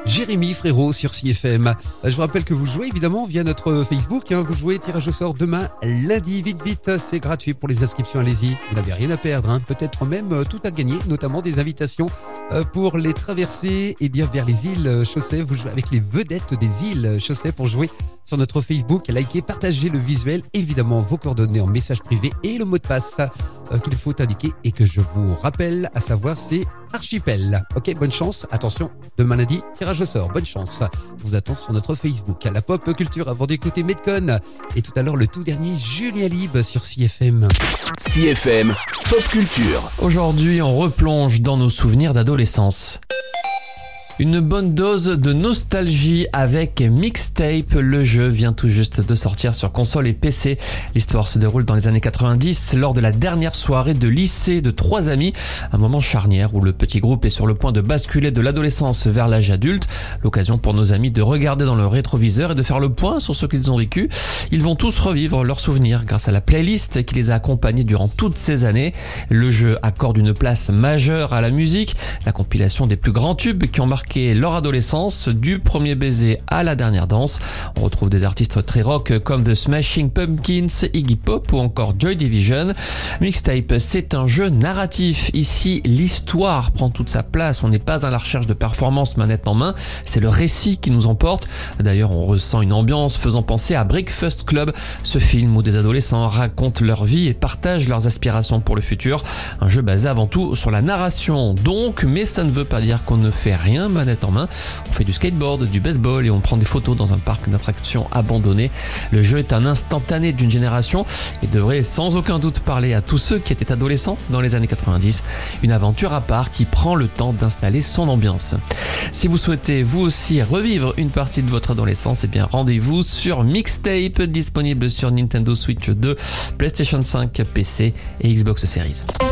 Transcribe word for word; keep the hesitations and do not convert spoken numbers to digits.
Jérémy Frérot sur C F M. Je vous rappelle que vous jouez évidemment via notre Facebook. Hein. Vous jouez tirage au sort demain, lundi. Vite, vite, c'est gratuit pour les inscriptions. Allez-y, vous n'avez rien à perdre. Hein. Peut-être même tout à gagner, notamment des invitations pour les traversées et bien vers les îles Chausset. Vous jouez avec les vedettes des îles Chausset pour jouer sur notre Facebook. Likez, partagez le visuel, évidemment vos coordonnées en message privé et le mot de passe euh, qu'il faut indiquer et que je vous rappelle, à savoir c'est Archipel. Ok, bonne chance. Attention, demain lundi, tirage au sort. Bonne chance. Je vous attends sur notre Facebook. À la pop culture avant d'écouter Medcon. Et tout à l'heure, le tout dernier Julien Libre sur C F M. C F M, pop culture. Aujourd'hui, on replonge dans nos souvenirs d'adolescence. Une bonne dose de nostalgie avec Mixtape. Le jeu vient tout juste de sortir sur console et P C. L'histoire se déroule dans les années quatre-vingt-dix, lors de la dernière soirée de lycée de trois amis. Un moment charnière où le petit groupe est sur le point de basculer de l'adolescence vers l'âge adulte. L'occasion pour nos amis de regarder dans le rétroviseur et de faire le point sur ce qu'ils ont vécu. Ils vont tous revivre leurs souvenirs grâce à la playlist qui les a accompagnés durant toutes ces années. Le jeu accorde une place majeure à la musique, la compilation des plus grands tubes qui ont marqué leur adolescence, du premier baiser à la dernière danse. On retrouve des artistes très rock comme The Smashing Pumpkins, Iggy Pop ou encore Joy Division. Mixtape, c'est un jeu narratif. Ici, l'histoire prend toute sa place. On n'est pas à la recherche de performance manette en main. C'est le récit qui nous emporte. D'ailleurs, on ressent une ambiance faisant penser à Breakfast Club, ce film où des adolescents racontent leur vie et partagent leurs aspirations pour le futur. Un jeu basé avant tout sur la narration, donc, mais ça ne veut pas dire qu'on ne fait rien manette en main. On fait du skateboard, du baseball et on prend des photos dans un parc d'attractions abandonné. Le jeu est un instantané d'une génération et devrait sans aucun doute parler à tous ceux qui étaient adolescents dans les années quatre-vingt-dix. Une aventure à part qui prend le temps d'installer son ambiance. Si vous souhaitez vous aussi revivre une partie de votre adolescence, eh bien rendez-vous sur Mixtape, disponible sur Nintendo Switch deux, PlayStation cinq, P C et Xbox Series.